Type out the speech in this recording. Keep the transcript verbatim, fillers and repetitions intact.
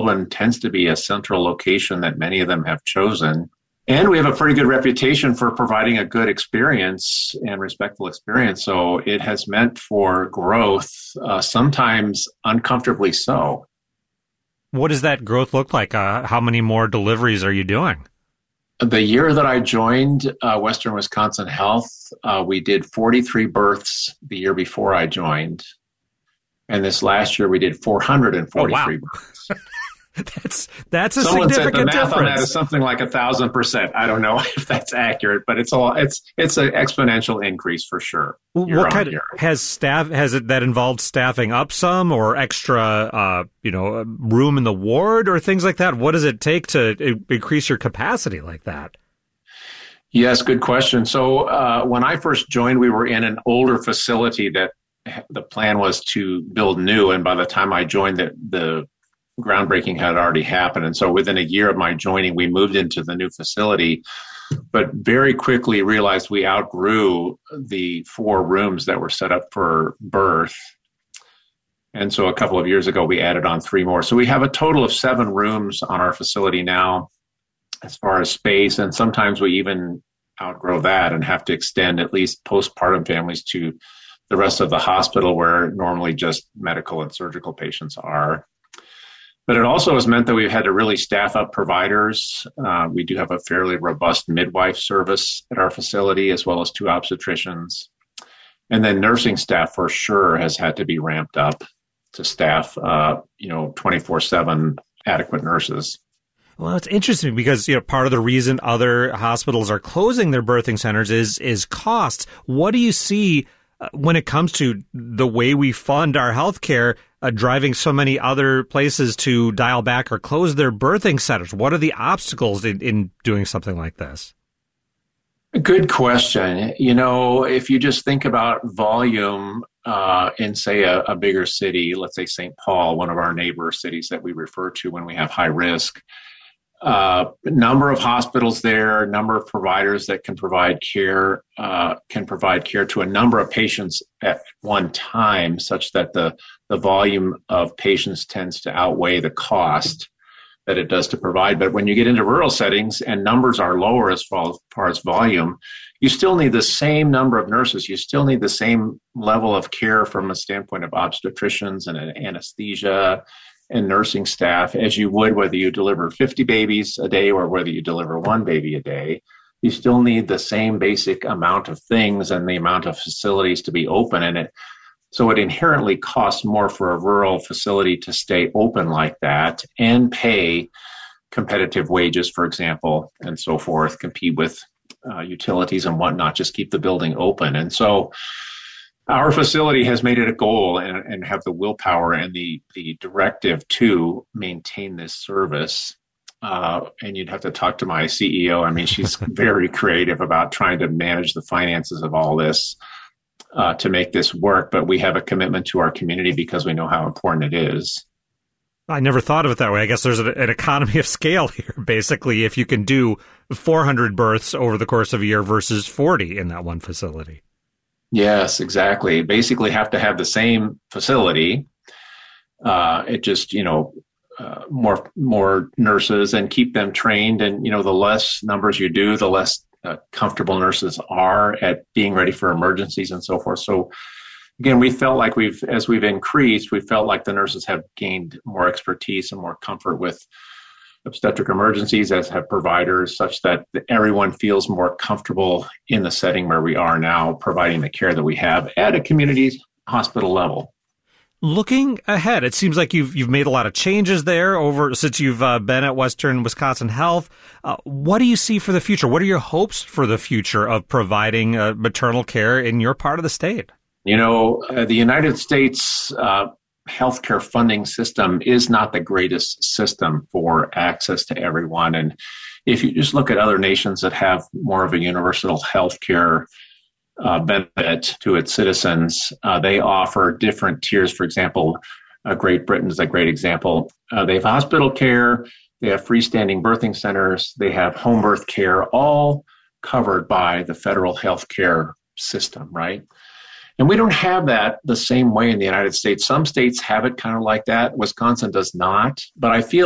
Baldwin tends to be a central location that many of them have chosen. And we have a pretty good reputation for providing a good experience and respectful experience. So it has meant for growth, uh, sometimes uncomfortably so. What does that growth look like? Uh, how many more deliveries are you doing? The year that I joined uh, Western Wisconsin Health, uh, we did forty-three births the year before I joined. And this last year we did four hundred forty-three oh, wow. births. That's that's a Someone significant said the math difference. on that is something like a thousand percent. I don't know if that's accurate, but it's all it's it's an exponential increase for sure. What kind of has staff has it that involved staffing up some or extra, uh, you know, room in the ward or things like that? What does it take to increase your capacity like that? Yes, good question. So uh, when I first joined, we were in an older facility that the plan was to build new, and by the time I joined, the the groundbreaking had already happened. And so within a year of my joining, we moved into the new facility, but very quickly realized we outgrew the four rooms that were set up for birth. And so a couple of years ago, we added on three more. So we have a total of seven rooms on our facility now as far as space. And sometimes we even outgrow that and have to extend at least postpartum families to the rest of the hospital where normally just medical and surgical patients are. But it also has meant that we've had to really staff up providers. Uh, we do have a fairly robust midwife service at our facility, as well as two obstetricians. And then nursing staff for sure has had to be ramped up to staff, uh, you know, twenty-four seven adequate nurses. Well, it's interesting because, you know, part of the reason other hospitals are closing their birthing centers is is costs. What do you see uh, when it comes to the way we fund our healthcare? Uh, driving so many other places to dial back or close their birthing centers? What are the obstacles in, in doing something like this? Good question. You know, if you just think about volume uh, in, say, a, a bigger city, let's say Saint Paul, one of our neighbor cities that we refer to when we have high risk, uh, number of hospitals there, number of providers that can provide care, uh, can provide care to a number of patients at one time, such that the the volume of patients tends to outweigh the cost that it does to provide. But when you get into rural settings and numbers are lower as far as volume, you still need the same number of nurses. You still need the same level of care from a standpoint of obstetricians and anesthesia and nursing staff as you would whether you deliver fifty babies a day or whether you deliver one baby a day. You still need the same basic amount of things and the amount of facilities to be open. And it So it inherently costs more for a rural facility to stay open like that and pay competitive wages, for example, and so forth, compete with uh, utilities and whatnot, just keep the building open. And so our facility has made it a goal and, and have the willpower and the, the directive to maintain this service. Uh, and you'd have to talk to my C E O. I mean, she's very creative about trying to manage the finances of all this. Uh, to make this work, but we have a commitment to our community because we know how important it is. I never thought of it that way. I guess there's an, an economy of scale here, basically, if you can do four hundred births over the course of a year versus forty in that one facility. Yes, exactly. Basically have to have the same facility. Uh, it just, you know, uh, more more nurses and keep them trained. And, you know, the less numbers you do, the less Uh, comfortable nurses are at being ready for emergencies and so forth. So again, we felt like we've, as we've increased, we felt like the nurses have gained more expertise and more comfort with obstetric emergencies, as have providers, such that everyone feels more comfortable in the setting where we are now, providing the care that we have at a community hospital level. Looking ahead, it seems like you've you've made a lot of changes there over since you've uh, been at Western Wisconsin Health. Uh, what do you see for the future? What are your hopes for the future of providing uh, maternal care in your part of the state? You know, uh, the United States uh, healthcare funding system is not the greatest system for access to everyone. And if you just look at other nations that have more of a universal healthcare Uh, benefit to its citizens, uh, they offer different tiers. For example, uh, Great Britain is a great example. Uh, they have hospital care, they have freestanding birthing centers, they have home birth care, all covered by the federal health care system, right? And we don't have that the same way in the United States. Some states have it kind of like that. Wisconsin does not. But I feel